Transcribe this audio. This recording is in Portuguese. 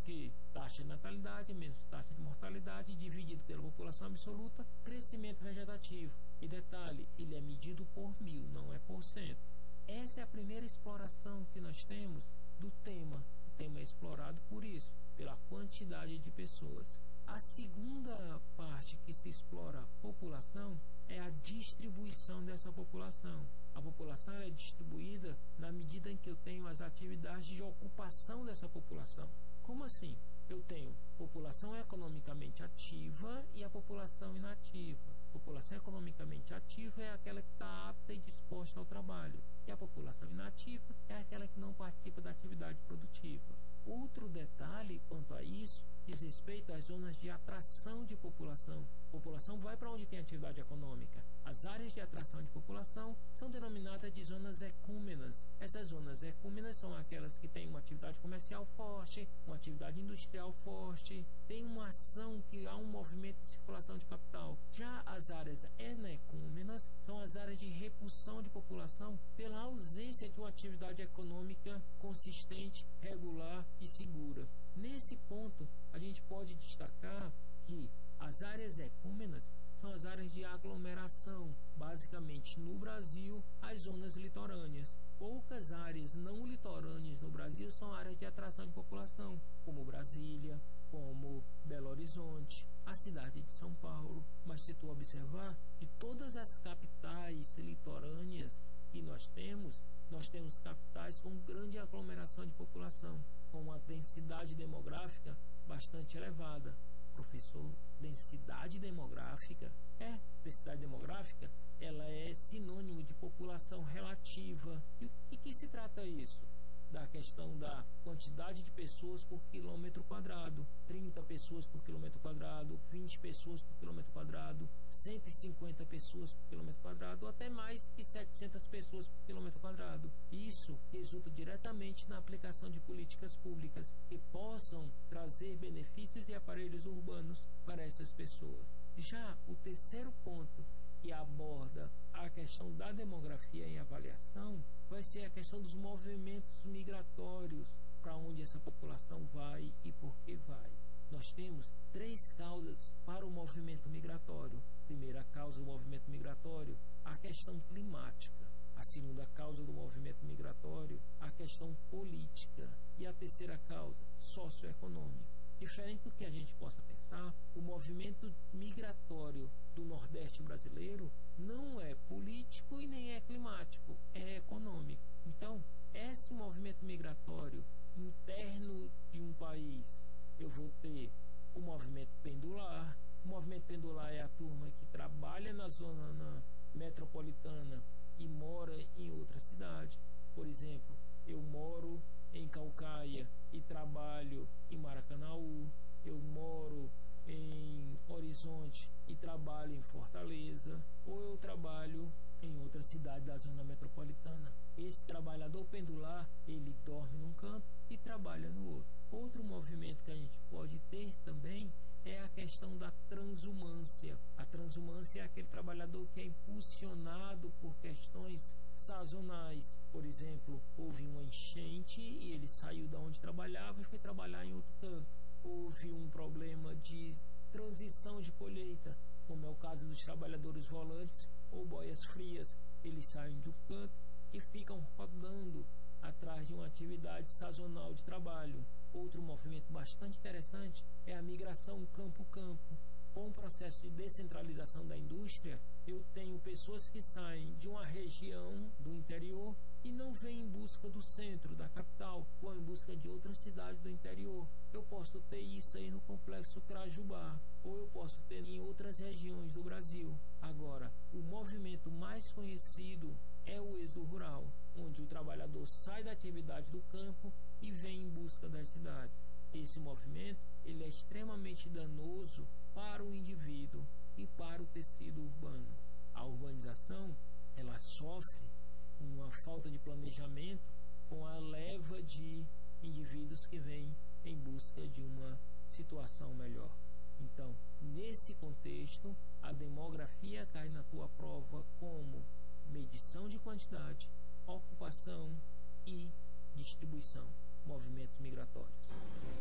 que taxa de natalidade menos taxa de mortalidade dividido pela população absoluta, crescimento vegetativo. E detalhe, ele é medido por 1000, não é por cento. Essa é a primeira exploração que nós temos do tema. O tema é explorado por isso, pela quantidade de pessoas. A segunda parte que se explora a população é a distribuição dessa população. A população é distribuída na medida em que eu tenho as atividades de ocupação dessa população. Como assim? Eu tenho população economicamente ativa e a população inativa. A população economicamente ativa é aquela que está apta e disposta ao trabalho. E a população inativa é aquela que não participa da atividade produtiva. Outro detalhe quanto a isso diz respeito às zonas de atração de população. A população vai para onde tem atividade econômica. As áreas de atração de população são denominadas de zonas ecúmenas. Essas zonas ecúmenas são aquelas que têm uma atividade comercial forte, uma atividade industrial forte, tem uma ação que há um movimento de circulação de capital. Já as áreas anecúmenas são as áreas de repulsão de população pela ausência de uma atividade econômica consistente, regular e segura. Nesse ponto, a gente pode destacar que as áreas ecúmenas são as áreas de aglomeração, basicamente no Brasil, as zonas litorâneas. Poucas áreas não litorâneas no Brasil são áreas de atração de população, como Brasília, como Belo Horizonte, a cidade de São Paulo. Mas se tu observar, de todas as capitais litorâneas que nós temos capitais com grande aglomeração de população, com uma densidade demográfica bastante elevada. Professor, densidade demográfica? Densidade demográfica, ela é sinônimo de população relativa. E o que se trata isso? Da questão da quantidade de pessoas por quilômetro quadrado, 30 pessoas por quilômetro quadrado, 20 pessoas por quilômetro quadrado, 150 pessoas por quilômetro quadrado, ou até mais que 700 pessoas por quilômetro quadrado. Isso resulta diretamente na aplicação de políticas públicas que possam trazer benefícios e aparelhos urbanos para essas pessoas. Já o terceiro ponto que aborda a questão da demografia em avaliação vai ser a questão dos movimentos migratórios, para onde essa população vai e por que vai. Nós temos 3 causas para o movimento migratório. Primeira causa do movimento migratório, a questão climática. A segunda causa do movimento migratório, a questão política. E a terceira causa, socioeconômica. Diferente do que a gente possa pensar, o movimento migratório do Nordeste brasileiro não é político e nem é climático, é econômico. Então, esse movimento migratório interno de um país, eu vou ter o movimento pendular. O movimento pendular é a turma que trabalha na zona metropolitana e mora em outra cidade. Por exemplo, eu moro em Caucaia e trabalho em Maracanaú. Eu moro em Horizonte e trabalho em Fortaleza, ou eu trabalho em outra cidade da zona metropolitana. Esse trabalhador pendular, ele dorme num canto e trabalha no outro. Outro movimento que a gente pode ter também é a questão da transumância. A transumância é aquele trabalhador que é impulsionado por questões sazonais. Por exemplo, houve uma enchente e ele saiu da onde trabalhava e foi trabalhar em outro canto. Houve um problema de transição de colheita, como é o caso dos trabalhadores volantes ou boias frias. Eles saem de um canto e ficam rodando atrás de uma atividade sazonal de trabalho. Outro movimento bastante interessante é a migração campo-campo. Com o processo de descentralização da indústria, eu tenho pessoas que saem de uma região do interior e não vêm em busca do centro, da capital, ou em busca de outra cidade do interior. Eu posso ter isso aí no Complexo Crajubá, ou eu posso ter em outras regiões do Brasil. Agora, o movimento mais conhecido é o êxodo rural, onde o trabalhador sai da atividade do campo e vem em busca das cidades. Esse movimento, ele é extremamente danoso para o indivíduo e para o tecido urbano. A urbanização, ela sofre uma falta de planejamento com a leva de indivíduos que vêm em busca de uma situação melhor. Então, nesse contexto, a demografia cai na tua prova como medição de quantidade, ocupação e distribuição, movimentos migratórios.